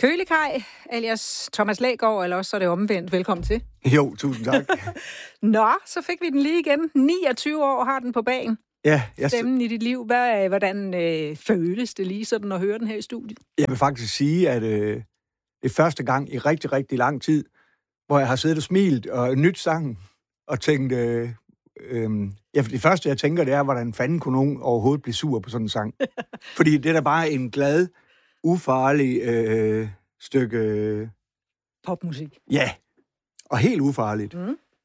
Kølikaj, alias Thomas Lægaard, eller også så er det omvendt. Velkommen til. Jo, tusind tak. Nå, så fik vi den lige igen. 29 år har den på bagen. Ja, Stemmen i dit liv. Hvordan føles det lige sådan at høre den her i studiet? Jeg vil faktisk sige, at det er første gang i rigtig, rigtig lang tid, hvor jeg har siddet og smilt og nyt sangen og tænkt... det første, jeg tænker, det er, hvordan fanden kunne nogen overhovedet blive sur på sådan en sang. Fordi det er da bare en glad, ufarlig stykke... popmusik. Ja, og helt ufarligt.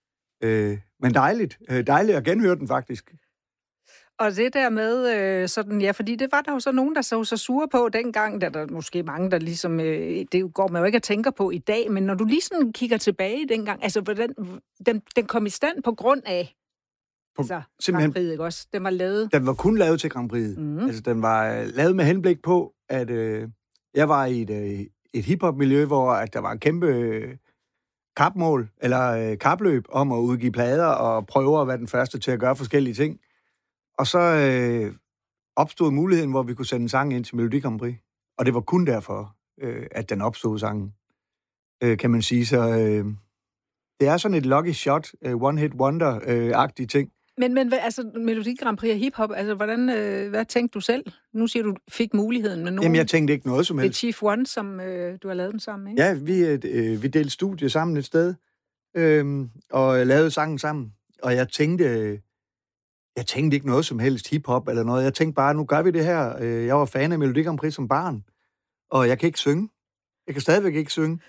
Men dejligt. Dejligt at genhøre den, faktisk. Og det der med sådan, ja, fordi det var der jo så nogen, der så sure på dengang, der måske mange, der ligesom, det går man jo ikke at tænke på i dag, men når du lige sådan kigger tilbage dengang, altså hvordan, den kom i stand på grund af, Grand Prix, ikke også? Den var lavet. Den var kun lavet til Grand Prix. Altså, den var lavet med henblik på, at jeg var i et hiphop-miljø, hvor at der var en kæmpe kapmål, eller kapløb om at udgive plader og prøve at være den første til at gøre forskellige ting. Og så opstod muligheden, hvor vi kunne sende en sang ind til Melodi Grand Prix. Og det var kun derfor, at den opstod, sangen, kan man sige. Så det er sådan et lucky shot, one-hit wonder-agtig ting. Men altså, Melodi Grand Prix og hiphop, altså, hvad tænkte du selv? Nu siger du, fik muligheden med nogen. Jamen, jeg tænkte ikke noget som helst. Det Chief One, som du har lavet den sammen med, ikke? Ja, vi delte studie sammen et sted, og lavede sangen sammen. Og jeg tænkte ikke noget som helst hip-hop eller noget. Jeg tænkte bare, nu gør vi det her. Jeg var fan af Melodi Grand Prix som barn, og jeg kan ikke synge. Jeg kan stadigvæk ikke synge.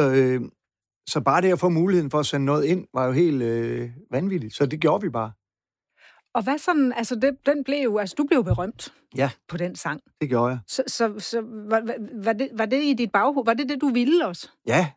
Så bare det at få muligheden for at sende noget ind, var jo helt vanvittigt. Så det gjorde vi bare. Og hvad sådan, altså den blev jo, altså du blev berømt på den sang. Det gjorde jeg. Så var det i dit baghoved? Var det du ville også? Ja.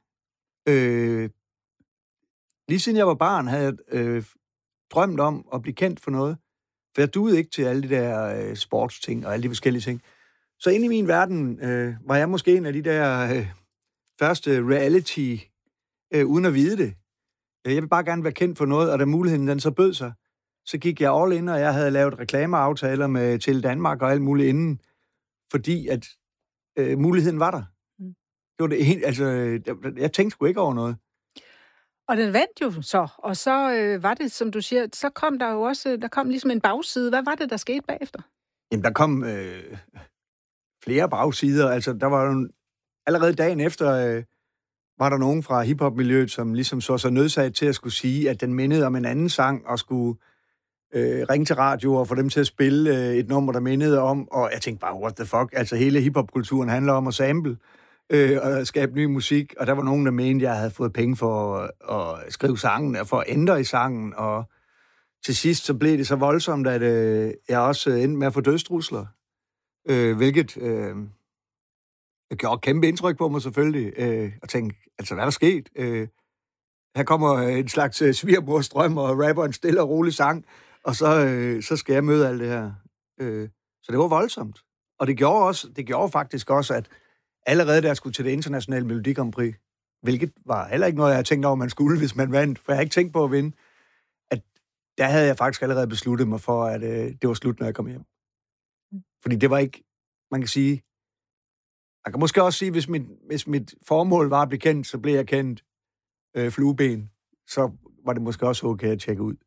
Lige siden jeg var barn, havde jeg drømt om at blive kendt for noget. For jeg duede ikke til alle de der sportsting og alle de forskellige ting. Så inde i min verden var jeg måske en af de der første reality, uden at vide det. Jeg vil bare gerne være kendt for noget, og da muligheden den så bød sig, så gik jeg all in, og jeg havde lavet reklameaftaler med til Danmark og alt muligt inden, fordi at muligheden var der. Det var det, altså, jeg tænkte sgu ikke over noget. Og den vandt jo så, og så var det, som du siger, så kom der jo også, der kom ligesom en bagside. Hvad var det, der skete bagefter? Jamen, der kom flere bagsider. Altså, der var jo allerede dagen efter, var der nogen fra hiphop-miljøet, som ligesom så sig nødsaget til at skulle sige, at den mindede om en anden sang, og skulle ringe til radio og få dem til at spille et nummer, der mindede om, og jeg tænkte bare, what the fuck? Altså, hele hiphop-kulturen handler om at sample og skabe ny musik, og der var nogen, der mente, jeg havde fået penge for at skrive sangen, og for at ændre i sangen, og til sidst så blev det så voldsomt, at jeg også endte med at få dødstrusler, hvilket gjorde kæmpe indtryk på mig selvfølgelig, og tænkte, altså hvad er der sket? Her kommer en slags svigermorstrøm, og rapper en stille og rolig sang, og så skal jeg møde alt det her. Så det var voldsomt. Og det gjorde faktisk også, at allerede da jeg skulle til det internationale Melodi Grand Prix, hvilket var heller ikke noget, jeg havde tænkt over, man skulle, hvis man vandt, for jeg havde ikke tænkt på at vinde, at der havde jeg faktisk allerede besluttet mig for, at det var slut, når jeg kom hjem. Fordi det var ikke, man kan sige, jeg kan måske også sige, hvis mit formål var at blive kendt, så blev jeg kendt flueben, så var det måske også okay at tjekke ud.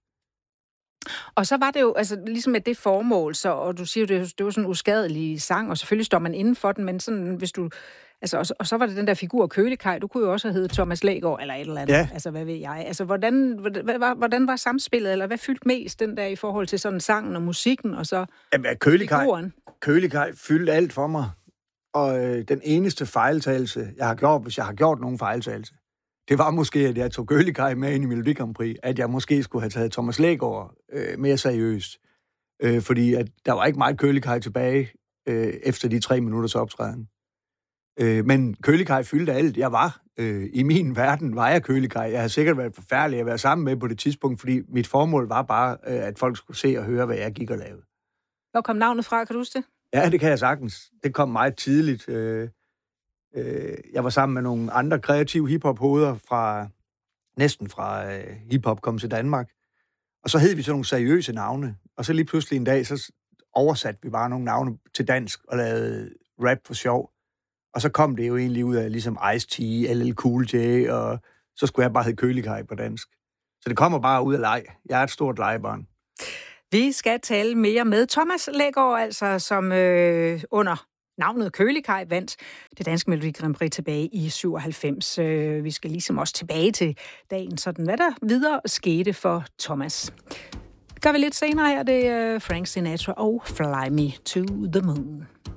Og så var det jo, altså ligesom med det formål, så, og du siger jo, det var sådan en uskadelig sang, og selvfølgelig står man inden for den, men sådan, hvis du, altså, og så var det den der figur Kølikaj, du kunne jo også have heddet Thomas Lægaard, eller et eller andet, altså hvad ved jeg, altså hvordan var samspillet, eller hvad fyldte mest den der i forhold til sådan sangen og musikken, og så figuren? Kølikaj fyldte alt for mig, og den eneste fejltagelse, jeg har gjort, hvis jeg har gjort nogen fejltagelse, det var måske, at jeg tog Kølikaj med ind i Melodi Grand Prix, at jeg måske skulle have taget Thomas Lægaard mere seriøst. Fordi at der var ikke meget Kølikaj tilbage efter de 3 minutters optræden. Men Kølikaj fyldte alt. Jeg var i min verden, var jeg Kølikaj. Jeg havde sikkert været forfærdelig at være sammen med på det tidspunkt, fordi mit formål var bare, at folk skulle se og høre, hvad jeg gik og lavede. Hvor kom navnet fra, kan du huske det? Ja, det kan jeg sagtens. Det kom meget tidligt. Jeg var sammen med nogle andre kreative hiphop-hoveder næsten fra hiphop kom til Danmark. Og så hed vi så nogle seriøse navne. Og så lige pludselig en dag, så oversatte vi bare nogle navne til dansk og lavede rap for sjov. Og så kom det jo egentlig ud af ligesom Ice-T, LL Cool J, og så skulle jeg bare hedde Kølikaj på dansk. Så det kommer bare ud af leg. Jeg er et stort legebarn. Vi skal tale mere med Thomas Lægaard, altså som under navnet Kølikaj vandt det danske Melodi Grand Prix tilbage i 97. Vi skal ligesom også tilbage til dagen, sådan hvad der videre skete for Thomas. Det gør vi lidt senere her, det er Frank Sinatra og Fly Me to the Moon.